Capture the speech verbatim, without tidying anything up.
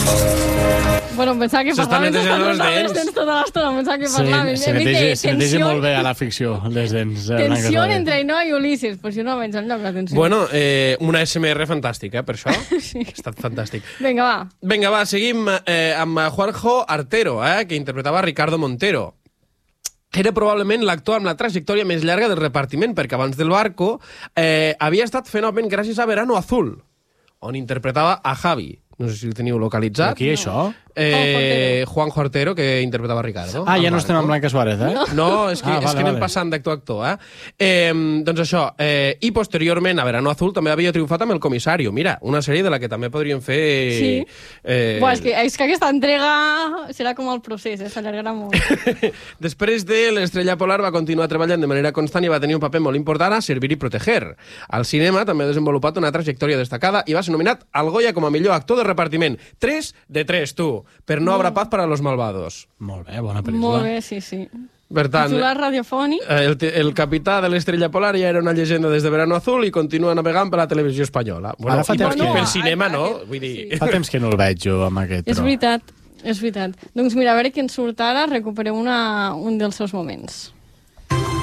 Bueno, em pensava que S'estan parlaves netejant les les dents. dents tota l'estona, em pensava que parlaves. Se neteja, se neteja molt bé a la ficció, les dents. Tensió entre Ainhoa i Ulisses, però si no veig enlloc la tensió. Bueno, eh, una S M R fantàstica, eh, per això. Sí. Ha estat fantàstic. Vinga, va. Vinga, va, seguim eh, amb Juanjo Artero, eh, que interpretava Ricardo Montero. Era probablement l'actor amb la trajectòria més llarga del repartiment, perquè abans del Barco eh, havia estat fenomen gràcies a Verano Azul, on interpretava a Javi. No sé si el teniu localitzat. Qui és això? Eh, Juanjo Artero, que interpretava Ricardo. Ah, ja no estem amb Blanca Suárez, eh? No. No, és que, Ah, és vale, que anem vale. passant d'actor a actor, eh? eh? Doncs això, eh, i posteriorment a Verano Azul també havia triomfat amb El Comisario. Mira, una sèrie de la que també podríem fer... Sí. Eh... Buah, és, que, és que aquesta entrega serà com el procés, eh? S'allargarà molt. Després de l'Estrella Polar va continuar treballant de manera constant i va tenir un paper molt important a Servir i Proteger. Al cinema també ha desenvolupat una trajectòria destacada i va ser nominat al Goya com a millor actor de repartiment. tres de tres, tu. Per No habrá paz para los malvados. Molt bé, bona pel·lícula. Molt bé, sí, sí. Per tant, Titular radiofònic. eh, el, el capità de l'Estrella Polar ja era una llegenda des de Verano Azul i continua navegant per la televisió espanyola. Bueno, Ara fa i temps per, que- pel cinema, Ah, no? aquest- Vull dir... sí. Fa temps que no el veig jo amb aquest, És però... veritat, és veritat. Doncs mira, a veure qui en surt ara, recuperem una, un dels seus moments.